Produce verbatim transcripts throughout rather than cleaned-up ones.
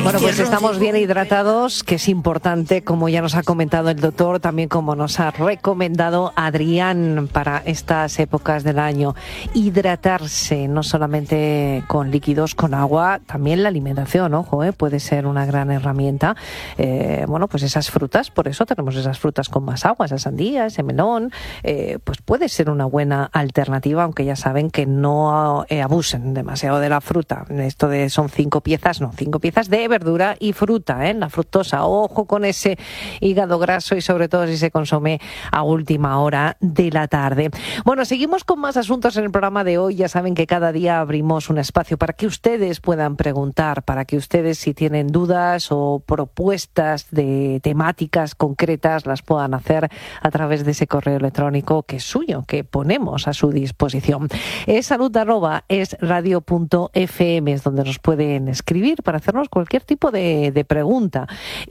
Bueno, pues estamos bien hidratados, que es importante, como ya nos ha comentado el doctor, también como nos ha recomendado Adrián para estas épocas del año. Hidratarse, no solamente con líquidos, con agua, también la alimentación, ojo, ¿eh? Puede ser una gran herramienta. Eh, bueno, pues esas frutas, por eso tenemos esas frutas con más agua, esa sandía, ese melón, eh, pues puede ser una buena alternativa, aunque ya saben que no eh, abusen demasiado de la fruta. Esto de son cinco piezas, no, cinco piezas de verdura y fruta, ¿eh? La fructosa, ojo con ese hígado graso y sobre todo si se consume a última hora de la tarde. Bueno, seguimos con más asuntos en el programa de hoy. Ya saben que cada día abrimos un espacio para que ustedes puedan preguntar, para que ustedes, si tienen dudas o propuestas de temáticas concretas, las puedan hacer a través de ese correo electrónico que es suyo, que ponemos a su disposición. Es salud arroba es radio punto f m, es donde nos pueden escribir para hacernos cualquier tipo de, de pregunta.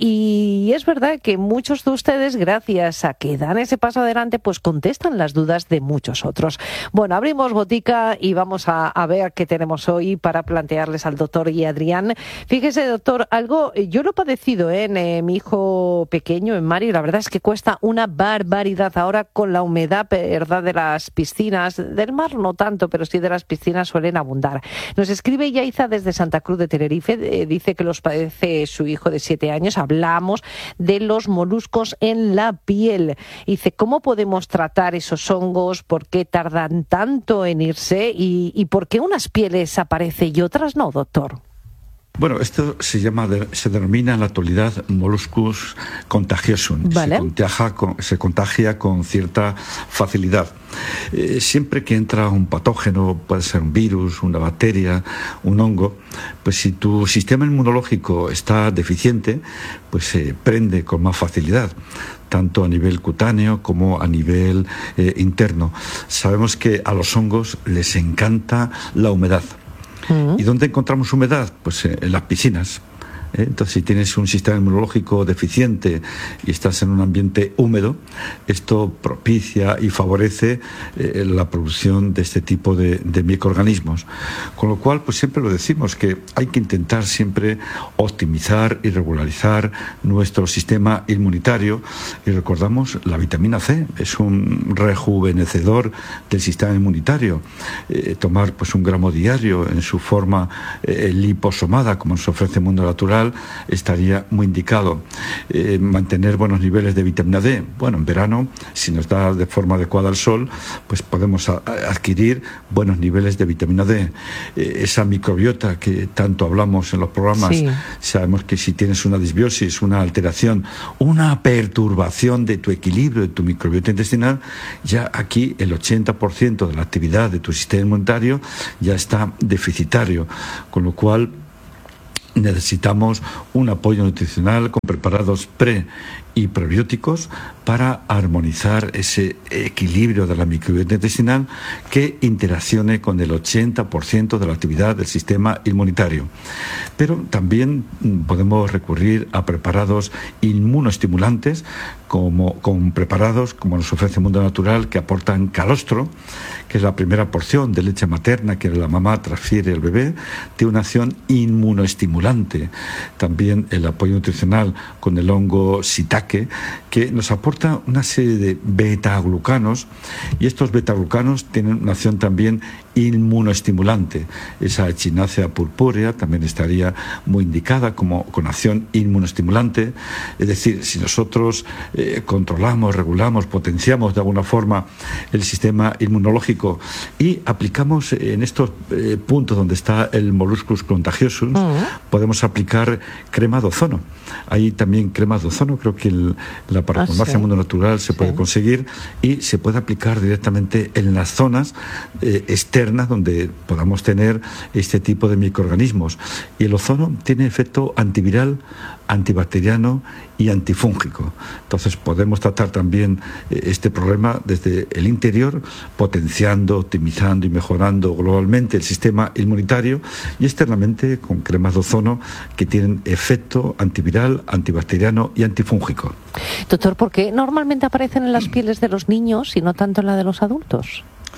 Y es verdad que muchos de ustedes, gracias a que dan ese paso adelante, pues contestan las dudas de muchos otros. Bueno, abrimos botica y vamos a, a ver qué tenemos hoy para plantearles al doctor y Adrián. Fíjese, doctor, algo, yo lo he padecido ¿eh? en eh, mi hijo pequeño, en Mario, y la verdad es que cuesta una barbaridad ahora con la humedad, verdad, de las piscinas, del mar no tanto, pero sí de las piscinas suelen abundar. Nos escribe Yaiza desde Santa Cruz de Tenerife, eh, dice que los padece su hijo de siete años. Hablamos de los moluscos en la piel. Dice, ¿cómo podemos tratar esos hongos? ¿Por qué tardan tanto en irse? ¿Y, y por qué unas pieles aparecen y otras no, doctor? Bueno, esto se llama, se denomina en la actualidad Molluscus contagiosum. Vale. Se contagia con, se contagia con cierta facilidad. Eh, siempre que entra un patógeno, puede ser un virus, una bacteria, un hongo, pues si tu sistema inmunológico está deficiente, pues se prende con más facilidad, tanto a nivel cutáneo como a nivel eh, interno. Sabemos que a los hongos les encanta la humedad. ¿Y dónde encontramos humedad? Pues en las piscinas. Entonces, si tienes un sistema inmunológico deficiente y estás en un ambiente húmedo, esto propicia y favorece eh, la producción de este tipo de, de microorganismos. Con lo cual, pues siempre lo decimos, que hay que intentar siempre optimizar y regularizar nuestro sistema inmunitario. Y recordamos, la vitamina C es un rejuvenecedor del sistema inmunitario. Eh, tomar pues un gramo diario en su forma eh, liposomada, como nos ofrece el mundo natural, estaría muy indicado. Eh, mantener buenos niveles de vitamina D. Bueno, en verano, si nos da de forma adecuada el sol, pues podemos a, a adquirir buenos niveles de vitamina D. Eh, esa microbiota que tanto hablamos en los programas, sí. Sabemos que si tienes una disbiosis, una alteración, una perturbación de tu equilibrio, de tu microbiota intestinal, ya aquí el ochenta por ciento de la actividad de tu sistema inmunitario ya está deficitario, con lo cual necesitamos un apoyo nutricional con preparados pre y probióticos para armonizar ese equilibrio de la microbiota intestinal que interaccione con el ochenta por ciento de la actividad del sistema inmunitario. Pero también podemos recurrir a preparados inmunoestimulantes, como con preparados como nos ofrece el mundo natural, que aportan calostro, que es la primera porción de leche materna que la mamá transfiere al bebé, tiene una acción inmunoestimulante. También el apoyo nutricional con el hongo shiitake, que nos aporta una serie de betaglucanos, y estos betaglucanos tienen una acción también inmunoestimulante. Esa Echinacea purpúrea también estaría muy indicada como con acción inmunoestimulante. Es decir, si nosotros eh, controlamos, regulamos, potenciamos de alguna forma el sistema inmunológico y aplicamos en estos eh, puntos donde está el Molluscus contagiosum, uh-huh. podemos aplicar crema de ozono. Hay también cremas de ozono, creo que el, la parafarmacia ah, sí. Mundo Natural se puede sí. conseguir, y se puede aplicar directamente en las zonas eh, externas donde podamos tener este tipo de microorganismos. Y el ozono tiene efecto antiviral, antibacteriano y antifúngico. Entonces podemos tratar también este problema desde el interior, potenciando, optimizando y mejorando globalmente el sistema inmunitario, y externamente con cremas de ozono que tienen efecto antiviral, antibacteriano y antifúngico. Doctor, ¿por qué normalmente aparecen en las pieles de los niños y no tanto en la de los adultos?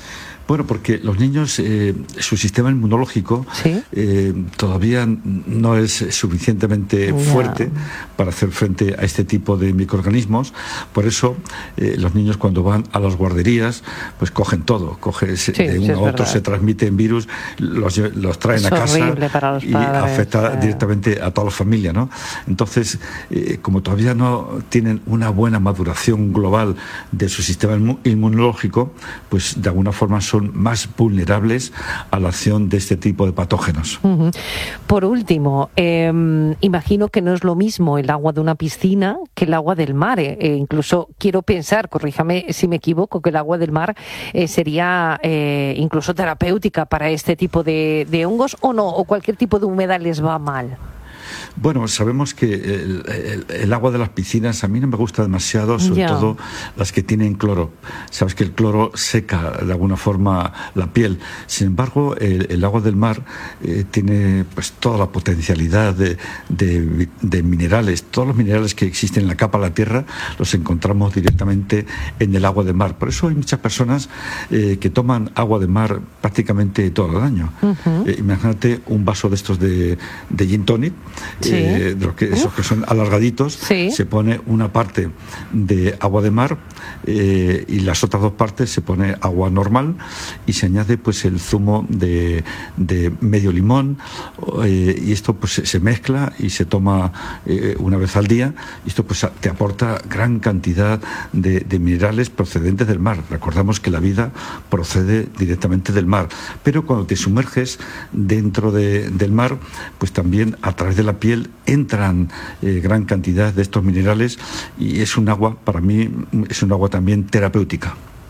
Bueno, porque los niños, eh, su sistema inmunológico ¿Sí? eh, todavía no es suficientemente Ya. fuerte para hacer frente a este tipo de microorganismos. Por eso eh, los niños cuando van a las guarderías, pues cogen todo, coge, se- Sí, de sí, uno es a otro verdad. se transmiten virus, los, lle- los traen Es a casa horrible para los y padres, afecta eh. directamente a toda la familia, ¿no? Entonces, eh, como todavía no tienen una buena maduración global de su sistema inmu- inmunológico, pues de alguna forma son más vulnerables a la acción de este tipo de patógenos. Ujú. Por último, eh, imagino que no es lo mismo el agua de una piscina que el agua del mar. Eh, e incluso quiero pensar, corríjame si me equivoco, que el agua del mar eh, sería eh, incluso terapéutica para este tipo de, de hongos, o no, o cualquier tipo de humedad les va mal. Bueno, sabemos que el, el- el agua de las piscinas a mí no me gusta demasiado, sobre Ya. todo las que tienen cloro. Sabes que el cloro seca de alguna forma la piel. Sin embargo, el, el agua del mar eh, tiene pues toda la potencialidad de, de- de minerales. Todos los minerales que existen en la capa de la tierra los encontramos directamente en el agua del mar. Por eso hay muchas personas eh, que toman agua de mar prácticamente todo el año. Ujú. Eh, imagínate un vaso de estos de, de gin tonic, Sí. eh, de los que, esos que son alargaditos, Sí. se pone una parte de agua de mar eh, y las otras dos partes se pone agua normal y se añade pues el zumo de, de medio limón eh, y esto pues se, se mezcla y se toma eh, una vez al día y esto pues te aporta gran cantidad de, de minerales procedentes del mar. Recordamos que la vida procede directamente del mar, pero cuando te sumerges dentro de- del mar, pues también a través de la piel entran eh, gran cantidad de estos minerales y es un agua, para mí, es un agua también terapéutica.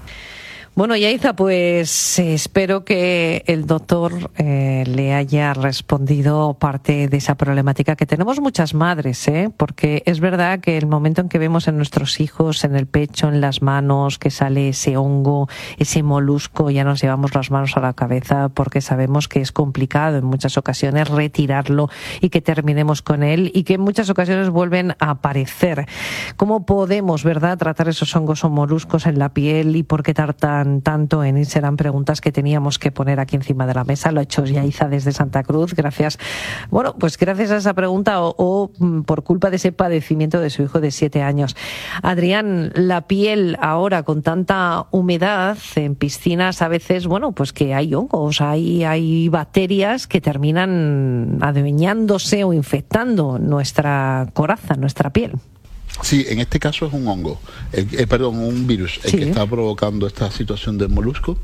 Bueno, Yaiza, pues eh, espero que el doctor eh, le haya respondido parte de esa problemática que tenemos muchas madres, ¿eh? Porque es verdad que el momento en que vemos en nuestros hijos, en el pecho, en las manos, que sale ese hongo, ese molusco, ya nos llevamos las manos a la cabeza porque sabemos que es complicado en muchas ocasiones retirarlo y que terminemos con él y que en muchas ocasiones vuelven a aparecer. ¿Cómo podemos, verdad, tratar esos hongos o moluscos en la piel y por qué tartan tanto en ir? Serán preguntas que teníamos que poner aquí encima de la mesa. Lo ha hecho Yaiza desde Santa Cruz. Gracias. Bueno, pues gracias a esa pregunta o, o mm, por culpa de ese padecimiento de su hijo de siete años. Adrián, la piel ahora con tanta humedad en piscinas a veces, bueno, pues que hay hongos, hay, hay bacterias que terminan adueñándose o infectando nuestra coraza, nuestra piel. Sí, en este caso es un hongo, el, eh, perdón, un virus, el Sí. que está provocando esta situación del molusco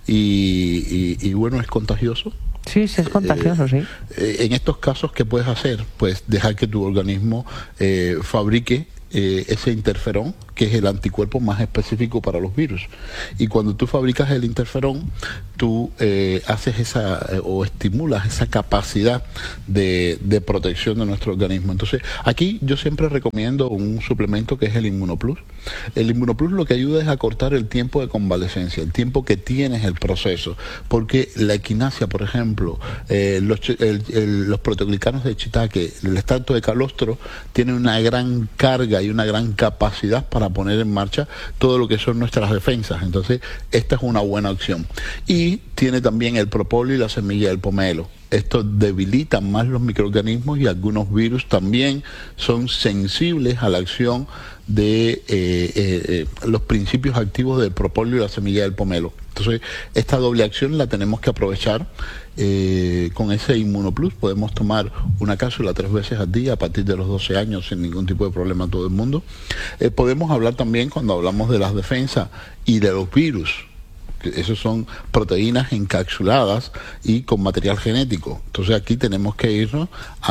y, y, y bueno, es contagioso. Sí, sí, es contagioso, sí. Eh, en estos casos, ¿qué puedes hacer? Pues dejar que tu organismo eh, fabrique eh, ese interferón, que es el anticuerpo más específico para los virus. Y cuando tú fabricas el interferón, tú eh, haces esa eh, o estimulas esa capacidad de, de protección de nuestro organismo. Entonces, aquí yo siempre recomiendo un suplemento que es el Inmunoplus. El Inmunoplus lo que ayuda es a cortar el tiempo de convalecencia, el tiempo que tienes el proceso, porque la equinacia, por ejemplo, eh, los, chi- el- el- los proteoglicanos de Shiitake, el extracto de calostro, tiene una gran carga y una gran capacidad para poner en marcha todo lo que son nuestras defensas. Entonces, esta es una buena opción. Y tiene también el propóleo y la semilla del pomelo. Esto debilita más los microorganismos y algunos virus también son sensibles a la acción de eh, eh, eh, los principios activos del propóleo y la semilla del pomelo. Entonces, esta doble acción la tenemos que aprovechar. Eh, con ese Inmunoplus podemos tomar una cápsula tres veces al día a partir de los doce años sin ningún tipo de problema a todo el mundo. Eh, podemos hablar también, cuando hablamos de las defensas y de los virus, que esos son proteínas encapsuladas y con material genético. Entonces aquí tenemos que irnos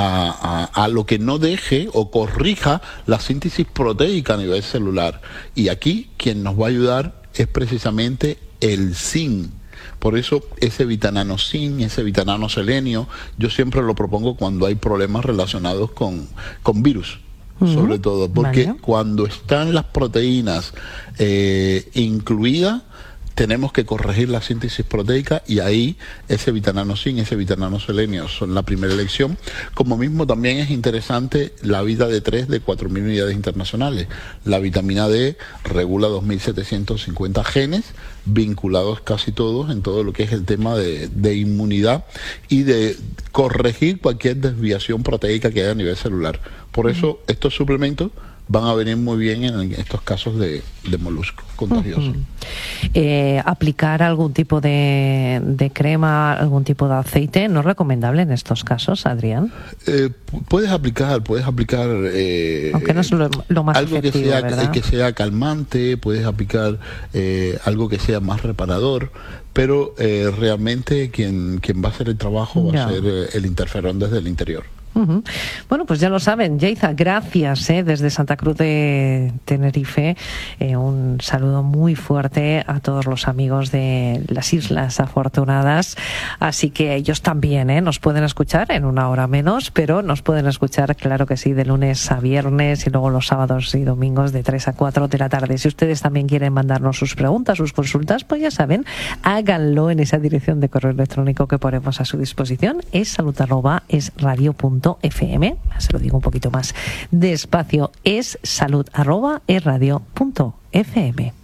a, a, a lo que no deje o corrija la síntesis proteica a nivel celular. Y aquí quien nos va a ayudar es precisamente el zinc. Por eso ese vitanano zinc, ese vitanano selenio, yo siempre lo propongo cuando hay problemas relacionados con, con virus. Uh-huh. Sobre todo, porque vale. Cuando están las proteínas eh, incluidas, tenemos que corregir la síntesis proteica y ahí ese vitanano zinc, ese vitanano selenio son la primera elección. Como mismo también es interesante la vida de tres de cuatro mil unidades internacionales. La vitamina D regula dos mil setecientos cincuenta genes vinculados casi todos en todo lo que es el tema de, de inmunidad y de corregir cualquier desviación proteica que haya a nivel celular. Por eso estos suplementos van a venir muy bien en estos casos de, de moluscos contagiosos. Uh-huh. eh, aplicar algún tipo de, de crema, algún tipo de aceite, ¿no es recomendable en estos casos, Adrián? Eh, puedes aplicar, puedes aplicar eh, aunque no es lo, lo más algo efectivo, que sea, ¿verdad? que sea calmante, puedes aplicar eh, algo que sea más reparador, pero eh, realmente quien, quien va a hacer el trabajo va ya. a ser eh, el interferón desde el interior. Uh-huh. Bueno, pues ya lo saben, Yeiza, gracias eh, desde Santa Cruz de Tenerife. Eh, un saludo muy fuerte a todos los amigos de las Islas Afortunadas. Así que ellos también eh, nos pueden escuchar en una hora menos, pero nos pueden escuchar, claro que sí, de lunes a viernes y luego los sábados y domingos de tres a cuatro de la tarde. Si ustedes también quieren mandarnos sus preguntas, sus consultas, pues ya saben, háganlo en esa dirección de correo electrónico que ponemos a su disposición. Es salud arroba es radio punto f m. Se lo digo un poquito más despacio, es salud arroba es radio punto f m.